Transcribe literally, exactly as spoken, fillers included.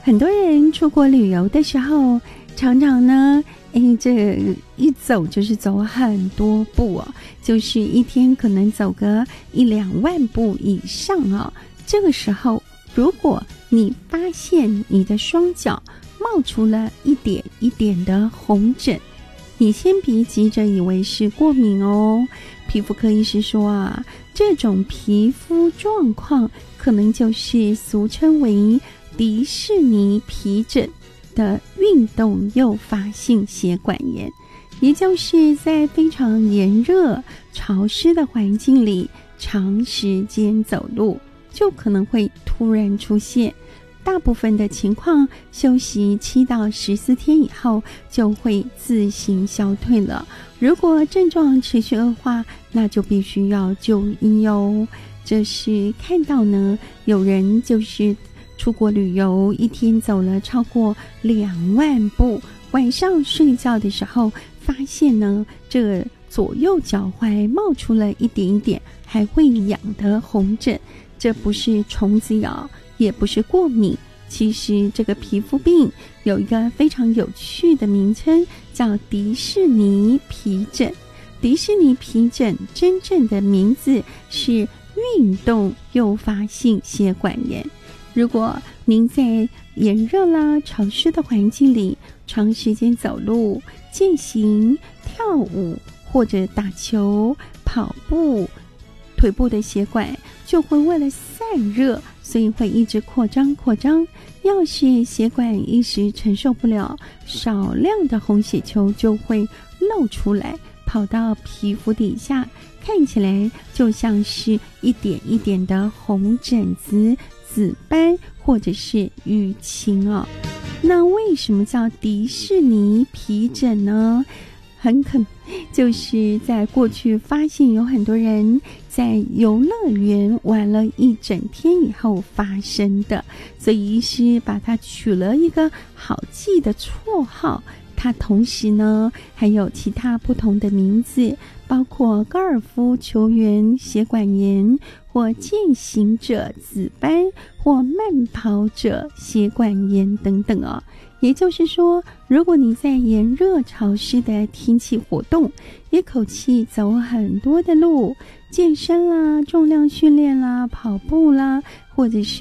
很多人出国旅游的时候，常常呢，哎，这一走就是走很多步哦，就是一天可能走个一两万步以上哦。这个时候，如果你发现你的双脚冒出了一点一点的红疹，你先别急着以为是过敏哦。皮肤科医师说啊，这种皮肤状况可能就是俗称为迪士尼皮疹的运动诱发性血管炎，也就是在非常炎热潮湿的环境里长时间走路，就可能会突然出现。大部分的情况休息七到十四天以后就会自行消退了，如果症状持续恶化，那就必须要就医哦。这是看到呢，有人就是出国旅游，一天走了超过两万步，晚上睡觉的时候发现呢，这个左右脚踝冒出了一点一点还会痒的红疹，这不是虫子咬，也不是过敏，其实这个皮肤病有一个非常有趣的名称，叫迪士尼皮疹。迪士尼皮疹真正的名字是运动诱发性血管炎。如果您在炎热啦、潮湿的环境里长时间走路、健行、跳舞或者打球、跑步，腿部的血管就会为了散热，所以会一直扩张扩张。要是血管一时承受不了，少量的红血球就会漏出来，跑到皮肤底下，看起来就像是一点一点的红疹子、紫斑或者是淤青哦。那为什么叫迪士尼皮疹呢？很可能就是在过去发现有很多人在游乐园玩了一整天以后发生的，所以医师把它取了一个好记的绰号。它同时呢还有其他不同的名字，包括高尔夫球员血管炎，或健行者紫斑，或慢跑者血管炎等等哦。也就是说，如果你在炎热潮湿的天气活动，一口气走很多的路，健身啦、重量训练啦、跑步啦，或者是